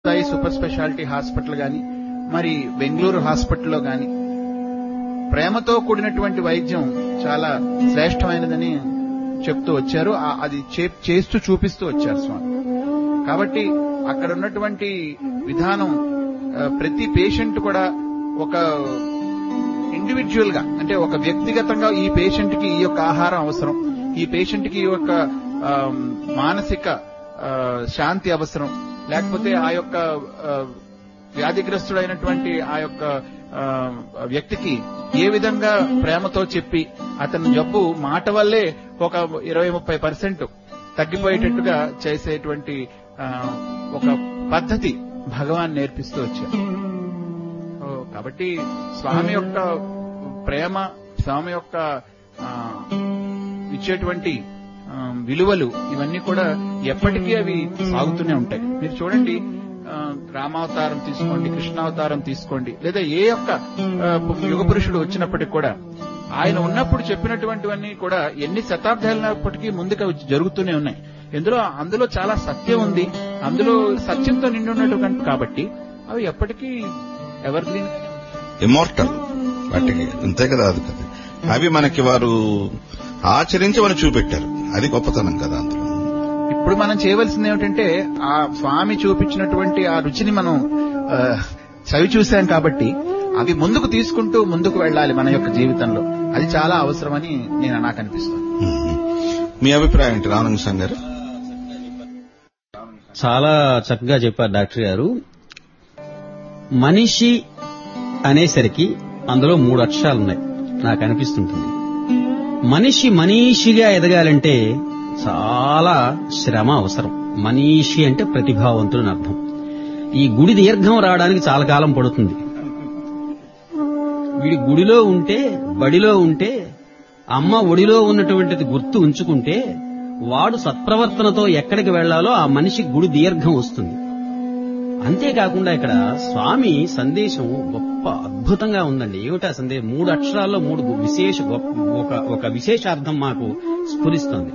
Sai super speciality hospital గాని, మరి బెంగళూరు హాస్పిటల్లో గాని ప్రేమతో కూడినటువంటి వైద్యం చాలా శ్రేష్టమైనదని చెప్తూ వచ్చారు. అది చేస్తూ చూపిస్తూ వచ్చారు స్వామి. కాబట్టి అక్కడ ఉన్నటువంటి విధానం ప్రతి పేషెంట్ కూడా ఒక ఇండివిడ్యువల్ గా, అంటే ఒక వ్యక్తిగతంగా ఈ పేషెంట్ కి ఈ యొక్క ఆహారం అవసరం, ఈ పేషెంట్ కి ఈ యొక్క మానసిక శాంతి అవసరం, లేకపోతే ఆ యొక్క వ్యాధిగ్రస్తుడైనటువంటి ఆ యొక్క వ్యక్తికి ఏ విధంగా ప్రేమతో చెప్పి అతని జబ్బు మాట వల్లే ఒక 20-30% తగ్గిపోయేటట్టుగా చేసేటువంటి ఒక పద్ధతి భగవాన్ నేర్పిస్తూ వచ్చారు. కాబట్టి స్వామి యొక్క ప్రేమ, స్వామి యొక్క ఇచ్చేటువంటి విలువలు ఇవన్నీ కూడా ఎప్పటికీ అవి సాగుతూనే ఉంటాయి. మీరు చూడండి, రామావతారం తీసుకోండి, కృష్ణావతారం తీసుకోండి, లేదా ఏ యొక్క యుగ పురుషుడు వచ్చినప్పటికీ కూడా ఆయన ఉన్నప్పుడు చెప్పినటువంటివన్నీ కూడా ఎన్ని శతాబ్దాలైనప్పటికీ ముందుకు జరుగుతూనే ఉన్నాయి. అందులో చాలా సత్యం ఉంది, అందులో సత్యంతో నిండి ఉన్నటువంటి కాబట్టి అవి ఎప్పటికీ ఎవర్ గ్రీన్, ఇమ్మోర్టల్. వాటికి అంతే కదా, అది కదా, అవి మనకి వారు ఆచరించి మనం చూపెట్టారు. అది గొప్పతనం కదా అందులో. ఇప్పుడు మనం చేయవలసింది ఏమిటంటే ఆ స్వామి చూపించినటువంటి ఆ రుచిని మనం చవి చూశాం కాబట్టి అవి ముందుకు తీసుకుంటూ ముందుకు వెళ్ళాలి మన యొక్క జీవితంలో. అది చాలా అవసరమని నాకు అనిపిస్తుంది. మీ అభిప్రాయం ఏంటి రామలింగస్వామి గారు? చాలా చక్కగా చెప్పారు డాక్టర్ గారు. మనిషి అనేసరికి అందులో 3 అక్షరాలున్నాయి నాకు అనిపిస్తుంటుంది. మనిషిగా ఎదగాలంటే చాలా శ్రమ అవసరం. మనీషి అంటే ప్రతిభావంతులని అర్థం. ఈ గుడి దీర్ఘం రావడానికి చాలా కాలం పడుతుంది. వీడి గుడిలో ఉంటే, బడిలో ఉంటే, అమ్మ ఒడిలో ఉన్నటువంటిది గుర్తు ఉంచుకుంటే వాడు సత్ప్రవర్తనతో ఎక్కడికి వెళ్లాలో ఆ మనిషి గుడి దీర్ఘం వస్తుంది. అంతేకాకుండా ఇక్కడ స్వామి సందేశం గొప్ప అద్భుతంగా ఉందండి. ఏమిటా సందేశం? 3 అక్షరాల్లో 3 ఒక విశేషార్థం మాకు స్ఫురిస్తుంది.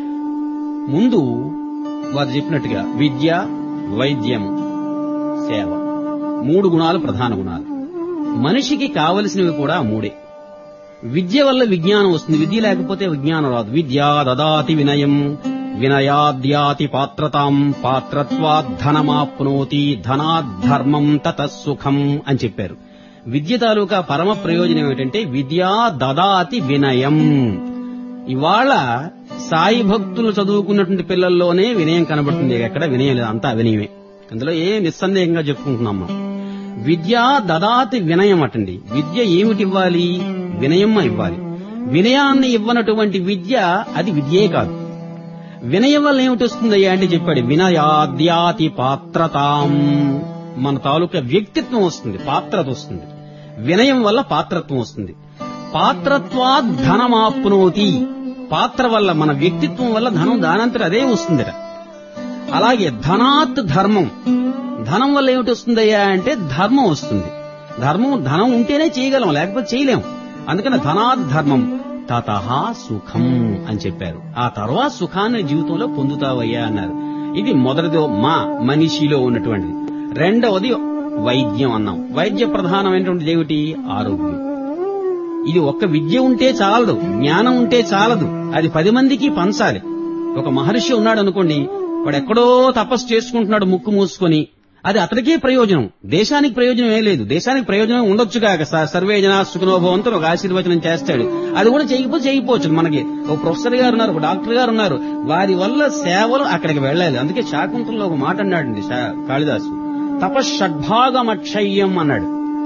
ముందు వారు చెప్పినట్టుగా విద్య, వైద్యం, సేవ, 3 గుణాలు ప్రధాన గుణాలు. మనిషికి కావలసినవి కూడా 3. విద్య వల్ల విజ్ఞానం వస్తుంది, విద్య లేకపోతే విజ్ఞానం రాదు. విద్యా దదాతి వినయం, వినయాద్యాతి పాత్రతాం, పాత్రత్వాద్ధనమాప్నోతి, ధనాద్ధర్మం తతస్సుఖం అని చెప్పారు. విద్య తాలూకా పరమ ప్రయోజనం ఏమిటంటే విద్యా దదాతి వినయం. ఇవాళ సాయి భక్తులు చదువుకున్నటువంటి పిల్లల్లోనే వినయం కనబడుతుంది. ఎక్కడ వినయం లేదు, అంతా వినయమే. అందులో నిస్సందేహంగా చెప్పుకుంటున్నాం మనం. విద్యా దదాతి వినయం అటండి. విద్య ఏమిటి ఇవ్వాలి? వినయం ఇవ్వాలి. వినయాన్ని ఇవ్వనటువంటి విద్య అది విద్యే కాదు. వినయం వల్ల ఏమిటి వస్తుందయ్యా అంటే చెప్పాడు, వినయాద్యాతి పాత్రతాం. మన తాలూకా వ్యక్తిత్వం వస్తుంది, పాత్రత వస్తుంది. వినయం వల్ల పాత్రత్వం వస్తుంది. పాత్రత్వాద్ ధనమాప్నోతి. పాత్ర వల్ల, మన వ్యక్తిత్వం వల్ల ధనం దానంతట అదే వస్తుందిట. అలాగే ధనాత్ ధర్మం. ధనం వల్ల ఏమిటి వస్తుందయ్యా అంటే ధర్మం వస్తుంది. ధనం ఉంటేనే చేయగలం, లేకపోతే చేయలేం. అందుకని ధనాత్ ధర్మం తతః సుఖం అని చెప్పారు. ఆ తర్వాత సుఖాన్ని జీవితంలో పొందుతావయ్యా అన్నారు. ఇది మొదటిదో మనిషిలో ఉన్నటువంటిది. రెండవది వైద్యం అన్నాం. వైద్య ప్రధానమైనటువంటిది ఏమిటి? ఆరోగ్యం. ఇది ఒక్క విద్య ఉంటే చాలదు, జ్ఞానం ఉంటే చాలదు, అది 10 మందికి పంచాలి. ఒక మహర్షి ఉన్నాడు అనుకోండి, వాడు ఎక్కడో తపస్సు చేసుకుంటున్నాడు ముక్కు మూసుకొని, అది అతడికే ప్రయోజనం, దేశానికి ప్రయోజనం ఏం లేదు. దేశానికి ప్రయోజనం ఉండొచ్చుగాక, సర్వే జనా సుఖినో భవంతు ఒక ఆశీర్వచనం చేస్తాడు. అది కూడా చేయకపోవచ్చు. మనకి ఒక ప్రొఫెసర్ గారు ఉన్నారు, ఒక డాక్టర్ గారు ఉన్నారు, వారి వల్ల సేవలు అక్కడికి వెళ్ళాలి. అందుకే శాకుంతలంలో ఒక మాట అన్నాడండి కాళిదాసు, తపశ్షడ్భాగమక్షయ్యం అన్నాడు.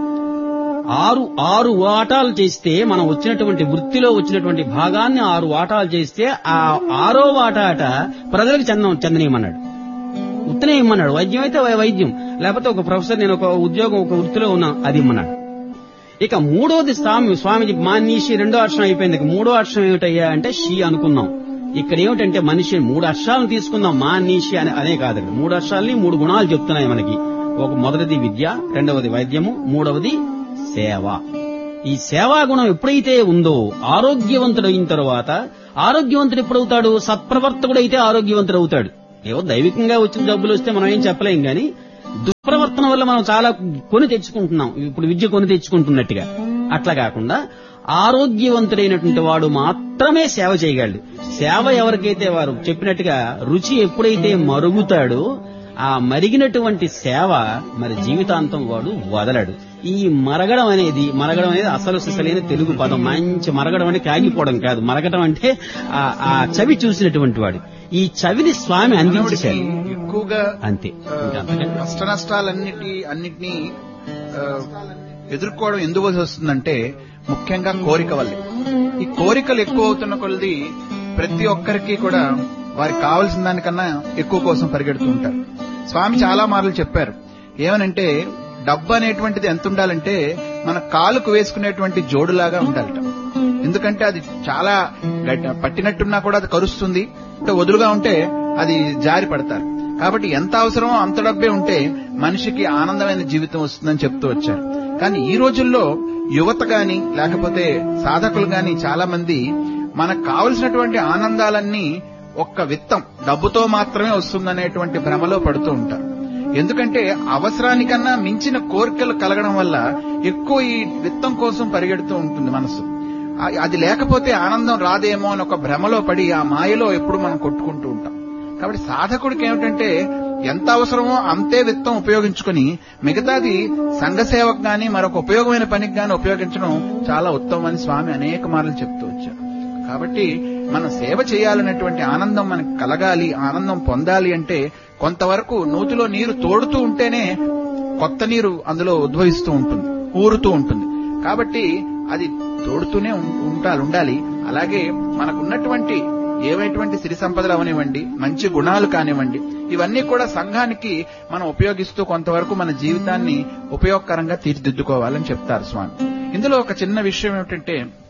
6 వాటాలు చేస్తే, మనం వచ్చినటువంటి వృత్తిలో వచ్చినటువంటి భాగాన్ని 6 వాటాలు చేస్తే ఆ 6వ వాటాట ప్రజలకు చెందనీయమన్నాడు. ఉత్తనే ఇమ్మన్నాడు. వైద్యం అయితే వైద్యం, లేకపోతే ఒక ప్రొఫెసర్, నేను ఒక ఉద్యోగం ఒక వృత్తిలో ఉన్నా, అది ఇమ్మన్నాడు. ఇక 3వది స్వామిజీ మానీషి 2వ అక్షరం అయిపోయింది. ఇక 3వ అక్షరం ఏమిటయ్యా అంటే షీ అనుకున్నాం. ఇక్కడ ఏమిటంటే మనిషి 3 అక్షరాలను తీసుకుందాం, మానీషి అనే కాదండి. 3 అక్షరాలని 3 గుణాలు చెప్తున్నాయి మనకి. మొదటిది విద్య, రెండవది వైద్యము, మూడవది సేవ. ఈ సేవా గుణం ఎప్పుడైతే ఉందో ఆరోగ్యవంతుడు అయిన తర్వాత, ఆరోగ్యవంతుడు ఎప్పుడవుతాడు? సత్ప్రవర్తకుడైతే ఆరోగ్యవంతుడు అవుతాడు. ఏవో దైవికంగా వచ్చిన జబ్బులు వస్తే మనం ఏం చెప్పలేం గాని ప్రవర్తన వల్ల మనం చాలా కొని తెచ్చుకుంటున్నాం. ఇప్పుడు విద్య కొని తెచ్చుకుంటున్నట్టుగా అట్లా కాకుండా ఆరోగ్యవంతుడైనటువంటి వాడు మాత్రమే సేవ చేయగలడు. సేవ ఎవరికైతే వారు చెప్పినట్టుగా రుచి ఎప్పుడైతే మరుగుతాడో ఆ మరిగినటువంటి సేవ మరి జీవితాంతం వాడు వదలడు. ఈ మరగడం అనేది అసలు సిసలైన తెలుగు పదం. మంచి మరగడం అంటే కాగిపోవడం కాదు. మరగడం అంటే ఆ చవి చూసినటువంటి వాడు. ఈ చవిని స్వామి అందించేశారు. ఎక్కువగా అంతే. కష్ట నష్టాలన్నిటినీ ఎదుర్కోవడం ఎందుకు వస్తుందంటే ముఖ్యంగా కోరిక వల్లే. ఈ కోరికలు ఎక్కువ అవుతున్న కొలది ప్రతి ఒక్కరికి కూడా వారికి కావలసిన దానికన్నా ఎక్కువ కోసం పరిగెడుతూ ఉంటారు. స్వామి చాలా మార్లు చెప్పారు. ఏమనంటే డబ్బు అనేటువంటిది ఎంత ఉండాలంటే మన కాలుకు వేసుకునేటువంటి జోడులాగా ఉండాలట. ఎందుకంటే అది చాలా పట్టినట్టున్నా కూడా అది కరుస్తుంది, వదులుగా ఉంటే అది జారి పడతారు. కాబట్టి ఎంత అవసరమో అంత డబ్బే ఉంటే మనిషికి ఆనందమైన జీవితం వస్తుందని చెప్తూ వచ్చారు. కానీ ఈ రోజుల్లో యువత గాని లేకపోతే సాధకులు గాని చాలా మంది మనకు కావలసినటువంటి ఆనందాలన్నీ ఒక్క విత్తం డబ్బుతో మాత్రమే వస్తుందనేటువంటి భ్రమలో పడుతూ ఉంటారు. ఎందుకంటే అవసరానికన్నా మించిన కోరికలు కలగడం వల్ల ఎక్కువ ఈ విత్తం కోసం పరిగెడుతూ ఉంటుంది మనసు. అది లేకపోతే ఆనందం రాదేమో అని ఒక భ్రమలో పడి ఆ మాయలో ఎప్పుడు మనం కొట్టుకుంటూ ఉంటాం. కాబట్టి సాధకుడికి ఏమిటంటే ఎంత అవసరమో అంతే విత్తం ఉపయోగించుకుని మిగతాది సంఘసేవకు గాని మరొక ఉపయోగమైన పనికి గాని ఉపయోగించడం చాలా ఉత్తమం అని స్వామి అనేక మార్లు చెప్తూ వచ్చారు. కాబట్టి మనం సేవ చేయాలనేటువంటి ఆనందం మనకు కలగాలి, ఆనందం పొందాలి అంటే కొంతవరకు నూతిలో నీరు తోడుతూ ఉంటేనే కొత్త నీరు అందులో ఉద్భవిస్తూ ఉంటుంది, ఊరుతూ ఉంటుంది. కాబట్టి అది తోడుతూనే ఉండాలి. అలాగే మనకున్నటువంటి ఏమైనటువంటి సిరి సంపదలు అవనివ్వండి, మంచి గుణాలు కానివ్వండి, ఇవన్నీ కూడా సంఘానికి మనం ఉపయోగిస్తూ కొంతవరకు మన జీవితాన్ని ఉపయోగకరంగా తీర్చిదిద్దుకోవాలని చెప్తారు స్వామి. ఇందులో ఒక చిన్న విషయం ఏమిటంటే